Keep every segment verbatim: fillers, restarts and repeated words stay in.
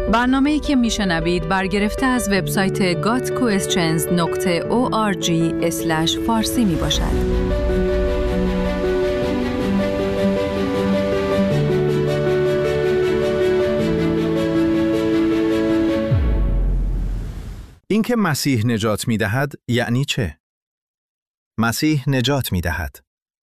برنامه‌ای که میشنوید برگرفته از وبسایت گات کوئسچنز دات او آر جی اسلش فارسی می باشد. اینکه مسیح نجات می‌دهد یعنی چه؟ مسیح نجات می‌دهد.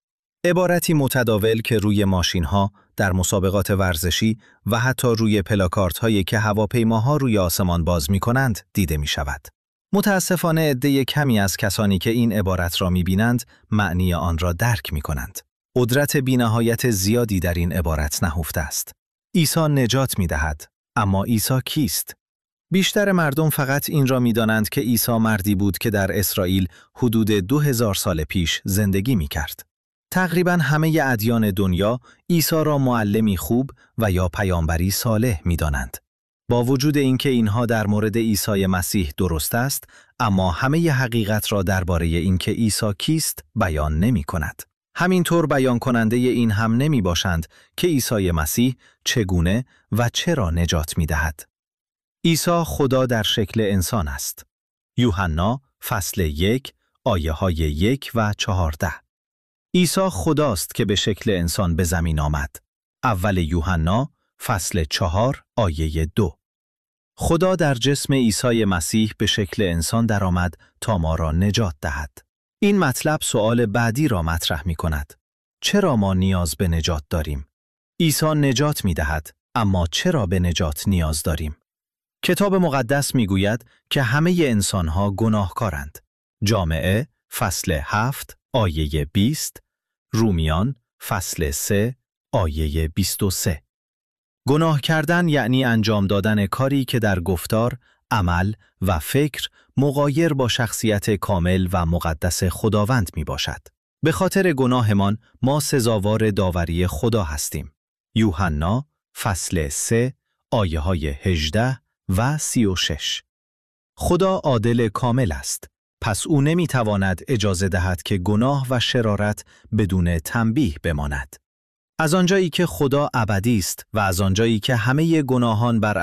عبارتی متداول که روی ماشین‌ها، در مسابقات ورزشی و حتی روی پلاکاردهایی که هواپیماها روی آسمان باز می‌کنند دیده می‌شود. متأسفانه عده کمی از کسانی که این عبارت را می‌بینند معنی آن را درک می‌کنند. قدرت بی‌نهایت زیادی در این عبارت نهفته است. عیسی نجات می‌دهد، اما عیسی کیست؟ بیشتر مردم فقط این را می‌دانند که عیسی مردی بود که در اسرائیل حدود دو هزار سال پیش زندگی می‌کرد. تقریباً همه ادیان دنیا عیسی را معلمی خوب و یا پیامبری صالح می‌دانند. با وجود اینکه اینها در مورد عیسی مسیح درست است، اما همه حقیقت را درباره اینکه عیسی کیست بیان نمی‌کند. همینطور بیان کننده این هم نمی‌باشند که عیسی مسیح چگونه و چرا نجات می‌دهد. عیسی خدا در شکل انسان است. یوحنا فصل یک آیه های یک و چهارده. عیسی خداست که به شکل انسان به زمین آمد. اول یوحنا فصل چهار آیه دو. خدا در جسم عیسی مسیح به شکل انسان درآمد تا ما را نجات دهد. این مطلب سوال بعدی را مطرح می کند. چرا ما نیاز به نجات داریم؟ عیسی نجات می دهد، اما چرا به نجات نیاز داریم؟ کتاب مقدس می گوید که همه انسانها گناهکارند. جامعه فصل هفت آیه بیست، رومیان فصل سه آیه بیست و سه. گناه کردن یعنی انجام دادن کاری که در گفتار، عمل و فکر مغایر با شخصیت کامل و مقدس خداوند می باشد. به خاطر گناهمان ما سزاوار داوری خدا هستیم. یوحنا فصل سه آیه های هجده و سی و شش. خدا عادل کامل است، پس او نمیتواند اجازه دهد که گناه و شرارت بدون تنبیه بماند. از آنجایی که خدا ابدی است و از آنجایی که همه گناهان بر